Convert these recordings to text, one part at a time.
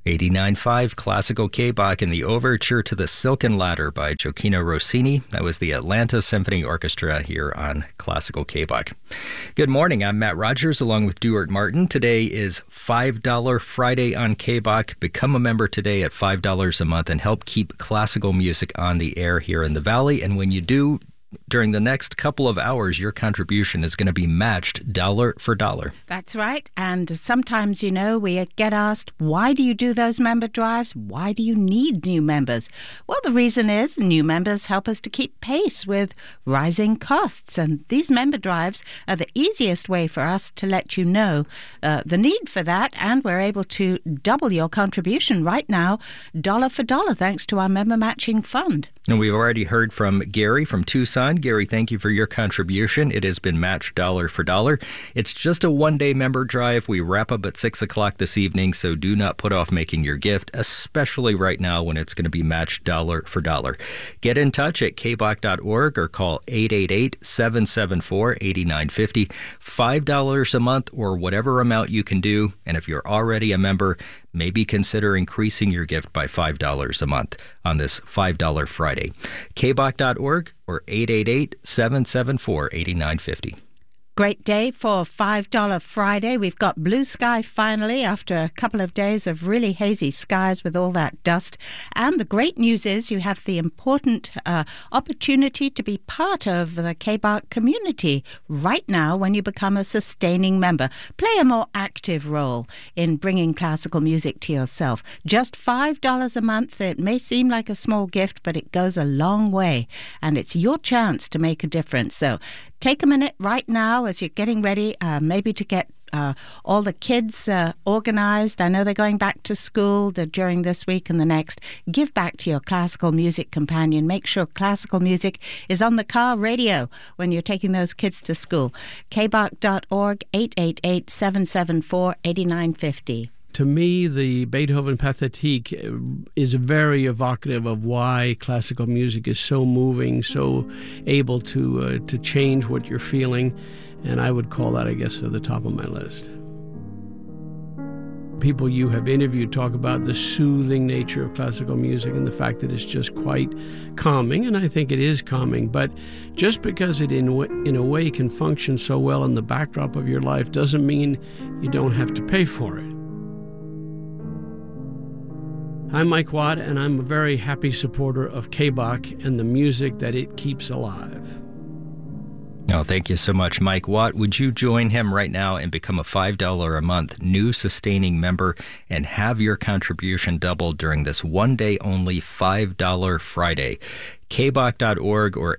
89.5 Classical K-Bach in the Overture to the Silken Ladder by Gioacchino Rossini. That was the Atlanta Symphony Orchestra here on Classical K-Bach. Good morning, I'm Matt Rogers along with Duart Martin. Today is $5 Friday on K-Bach. Become a member today at $5 a month and help keep classical music on the air here in the Valley. And when you do, during the next couple of hours, your contribution is going to be matched dollar for dollar. That's right. And sometimes, we get asked, why do you do those member drives? Why do you need new members? Well, the reason is new members help us to keep pace with rising costs. And these member drives are the easiest way for us to let you know the need for that. And we're able to double your contribution right now, dollar for dollar, thanks to our member matching fund. And we've already heard from Gary from Tucson. Gary, thank you for your contribution. It has been matched dollar for dollar. It's just a one-day member drive. We wrap up at 6 o'clock this evening, so do not put off making your gift, especially right now when it's going to be matched dollar for dollar. Get in touch at kbach.org or call 888-774-8950. $5 a month or whatever amount you can do. And if you're already a member, maybe consider increasing your gift by $5 a month on this $5 Friday. kbach.org or 888-774-8950. Great day for $5 Friday. We've got blue sky finally after a couple of days of really hazy skies with all that dust. And the great news is you have the important opportunity to be part of the K-Bach community right now when you become a sustaining member. Play a more active role in bringing classical music to yourself. Just $5 a month. It may seem like a small gift, but it goes a long way. And it's your chance to make a difference. So take a minute right now as you're getting ready, maybe to get all the kids organized. I know they're going back to school during this week and the next. Give back to your classical music companion. Make sure classical music is on the car radio when you're taking those kids to school. kbach.org, 888-774-8950. To me, the Beethoven Pathétique is very evocative of why classical music is so moving, so able to change what you're feeling, and I would call that, I guess, at the top of my list. People you have interviewed talk about the soothing nature of classical music and the fact that it's just quite calming, and I think it is calming, but just because it in a way can function so well in the backdrop of your life doesn't mean you don't have to pay for it. I'm Mike Watt, and I'm a very happy supporter of K-Bach and the music that it keeps alive. Oh, thank you so much, Mike Watt. Would you join him right now and become a $5 a month new sustaining member and have your contribution doubled during this one-day only $5 Friday? kbach.org or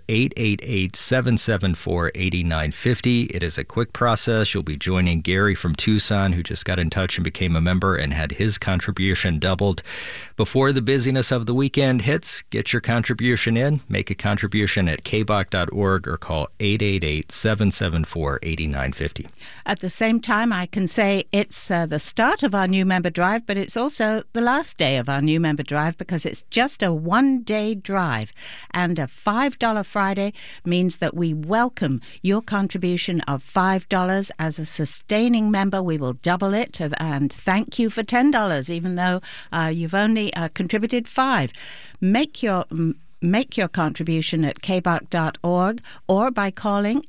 888-774-8950. It is a quick process. You'll be joining Gary from Tucson, who just got in touch and became a member and had his contribution doubled. Before the busyness of the weekend hits, get your contribution in. Make a contribution at kbach.org or call 888-774-8950. At the same time, I can say it's the start of our new member drive, but it's also the last day of our new member drive because it's just a one-day drive. And a $5 Friday means that we welcome your contribution of $5 as a sustaining member. We will double it and thank you for $10, even though you've only contributed $5. Make your contribution at kbach.org or by calling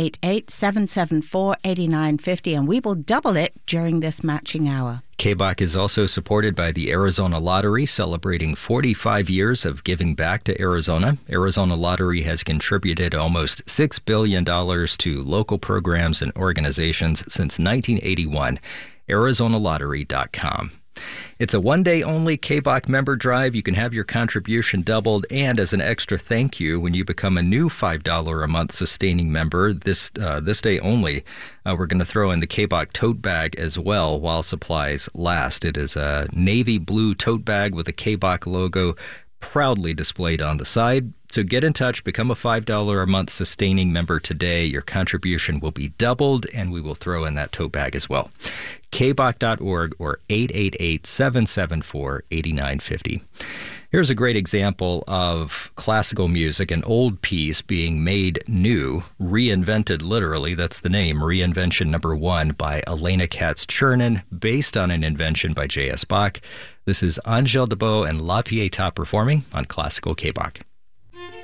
888-774-8950, and we will double it during this matching hour. K-Bach is also supported by the Arizona Lottery, celebrating 45 years of giving back to Arizona. Arizona Lottery has contributed almost $6 billion to local programs and organizations since 1981. ArizonaLottery.com. It's a one-day only K-Bach member drive. You can have your contribution doubled, and as an extra thank you, when you become a new $5 a month sustaining member this day only, we're going to throw in the K-Bach tote bag as well while supplies last. It is a navy blue tote bag with a K-Bach logo proudly displayed on the side. So get in touch, become a $5 a month sustaining member today. Your contribution will be doubled, and we will throw in that tote bag as well. kbach.org or 888-774-8950. Here's a great example of classical music, an old piece being made new, reinvented literally. That's the name, Reinvention Number 1 by Elena Katz-Chernin, based on an invention by J.S. Bach. This is Angèle Deboe and La Pietà performing on Classical K-Bach.